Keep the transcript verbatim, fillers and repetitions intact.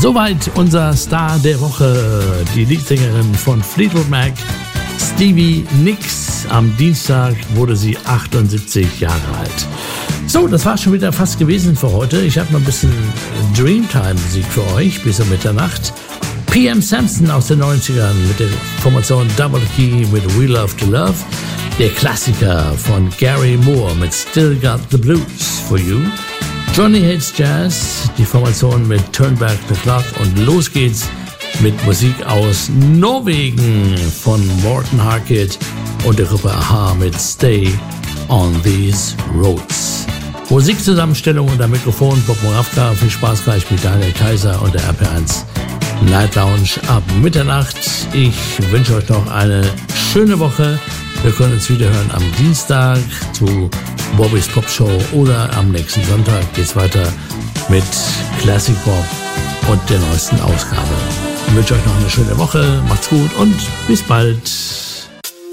Soweit unser Star der Woche, die Leadsängerin von Fleetwood Mac, Stevie Nicks. Am Dienstag wurde sie achtundsiebzig Jahre alt. So, das war schon wieder fast gewesen für heute. Ich habe noch ein bisschen Dreamtime-Musik für euch bis um Mitternacht. P M Sampson aus den neunzigern mit der Formation Double Key mit We Love to Love. Der Klassiker von Gary Moore mit Still Got the Blues for You. Johnny Hates Jazz, die Formation mit Turn Back the Clock. Und los geht's mit Musik aus Norwegen von Morten Harket und der Gruppe A H mit Stay on These Roads. Musikzusammenstellung unter Mikrofon Bob Moravka. Viel Spaß gleich mit Daniel Kaiser und der R P eins Night Lounge ab Mitternacht. Ich wünsche euch noch eine schöne Woche. Wir können uns wieder hören am Dienstag zu Bobbys Pop Show oder am nächsten Sonntag geht's weiter mit Classic Pop und der neuesten Ausgabe. Ich wünsche euch noch eine schöne Woche. Macht's gut und bis bald.